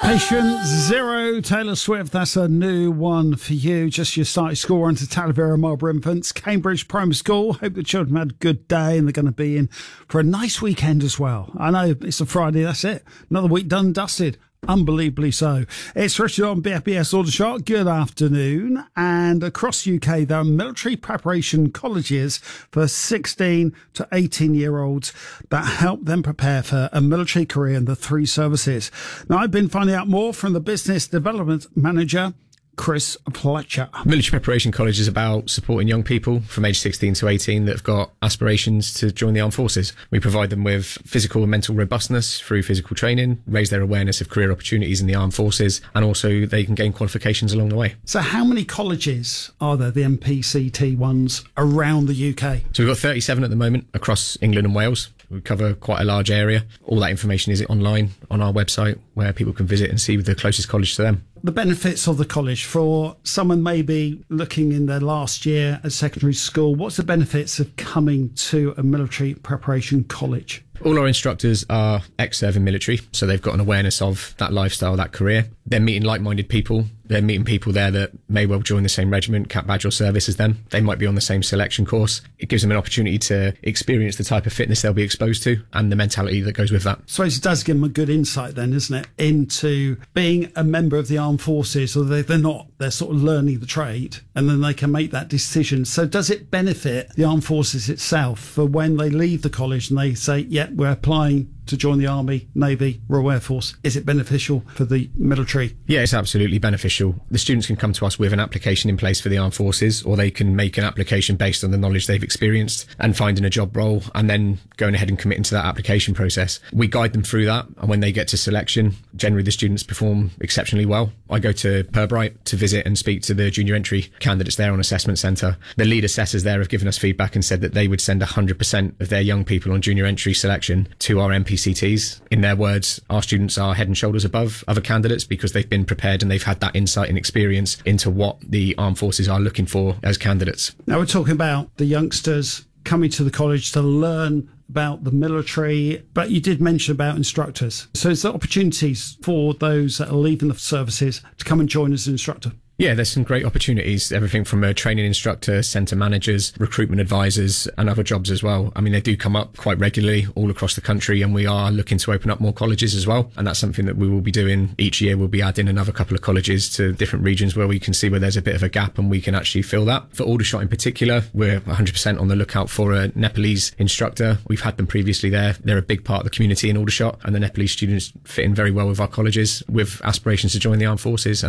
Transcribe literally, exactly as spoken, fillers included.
Patient Zero, Taylor Swift, that's a new one for you. Just your starting score onto Talavera Marlborough Infants, Cambridge Primary School. Hope the children had a good day and they're going to be in for a nice weekend as well. I know it's a Friday, that's it. Another week done and dusted. Unbelievably so. It's Richard on B F B S Aldershot. Good afternoon. And across U K, there are military preparation colleges for sixteen to eighteen year olds that help them prepare for a military career in the three services. Now, I've been finding out more from the business development manager, Chris Fletcher. Military Preparation College is about supporting young people from age sixteen to eighteen that have got aspirations to join the armed forces. We provide them with physical and mental robustness through physical training, raise their awareness of career opportunities in the armed forces, and also they can gain qualifications along the way. So how many colleges are there, the M P C T ones, around the U K? So we've got thirty-seven at the moment across England and Wales. We cover quite a large area. All that information is online on our website where people can visit and see the closest college to them. The benefits of the college for someone maybe looking in their last year at secondary school, what's the benefits of coming to a military preparation college? All our instructors are ex-serving military, so they've got an awareness of that lifestyle, that career. They're meeting like-minded people. They're meeting people there that may well join the same regiment, cap badge or service as them. They might be on the same selection course. It gives them an opportunity to experience the type of fitness they'll be exposed to and the mentality that goes with that. So it does give them a good insight then, isn't it, into being a member of the armed forces, or they, they're not, they're sort of learning the trade and then they can make that decision. So does it benefit the armed forces itself for when they leave the college and they say, yeah, we're applying to join the Army, Navy, Royal Air Force? Is it beneficial for the military? Yeah, it's absolutely beneficial. The students can come to us with an application in place for the armed forces, or they can make an application based on the knowledge they've experienced and finding a job role and then going ahead and committing to that application process. We guide them through that, and when they get to selection, generally the students perform exceptionally well. I go to Pirbright to visit and speak to the junior entry candidates there on Assessment Centre. The lead assessors there have given us feedback and said that they would send one hundred percent of their young people on junior entry selection to our M P C Ts. In their words, our students are head and shoulders above other candidates because they've been prepared and they've had that insight and experience into what the armed forces are looking for as candidates. Now we're talking about the youngsters coming to the college to learn about the military, but you did mention about instructors. So is there opportunities for those that are leaving the services to come and join as an instructor? Yeah, there's some great opportunities, everything from a training instructor, centre managers, recruitment advisors and other jobs as well. I mean, they do come up quite regularly all across the country, and we are looking to open up more colleges as well. And that's something that we will be doing each year. We'll be adding another couple of colleges to different regions where we can see where there's a bit of a gap and we can actually fill that. For Aldershot in particular, we're one hundred percent on the lookout for a Nepalese instructor. We've had them previously there. They're a big part of the community in Aldershot, and the Nepalese students fit in very well with our colleges with aspirations to join the armed forces. And